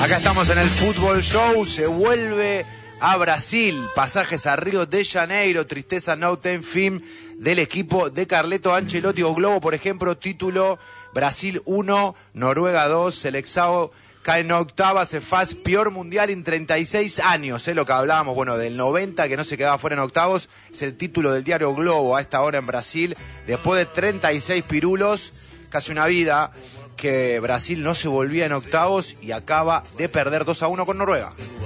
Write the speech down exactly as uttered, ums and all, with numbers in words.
Acá estamos en el Fútbol Show, se vuelve a Brasil, pasajes a Río de Janeiro, tristeza no ten fin del equipo de Carleto Ancelotti. O Globo, por ejemplo, título Brasil uno, Noruega dos, Seleção cae en octavas, se faz peor mundial en treinta y seis años, es ¿eh? Lo que hablábamos, bueno, del noventa, que no se quedaba fuera en octavos, es el título del diario Globo a esta hora en Brasil, después de treinta y seis pirulos, casi una vida, que Brasil no se volvía en octavos y acaba de perder dos a uno con Noruega.